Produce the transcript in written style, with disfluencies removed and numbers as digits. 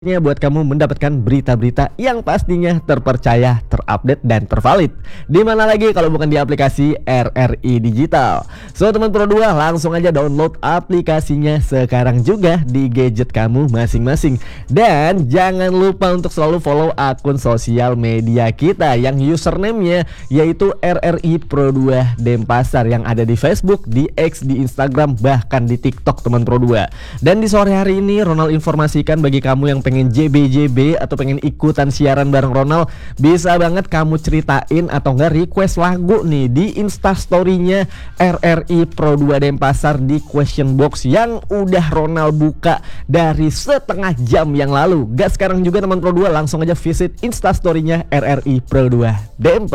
Buat kamu mendapatkan berita-berita yang pastinya terpercaya, terupdate, dan tervalid. Di mana lagi kalau bukan di aplikasi RRI Digital. So teman Pro 2, langsung aja download aplikasinya sekarang juga di gadget kamu masing-masing. Dan jangan lupa untuk selalu follow akun sosial media kita yang username-nya yaitu RRI Pro 2 Denpasar, yang ada di Facebook, di X, di Instagram, bahkan di TikTok teman Pro 2. Dan di sore hari ini Ronald informasikan bagi kamu yang pengen JB atau pengen ikutan siaran bareng Ronald, bisa banget kamu ceritain atau enggak request lagu nih di Instastory-nya RRI Pro 2 Denpasar di question box yang udah Ronald buka dari setengah jam yang lalu. Gas sekarang juga teman Pro 2, langsung aja visit Instastory-nya RRI Pro 2 Denpasar.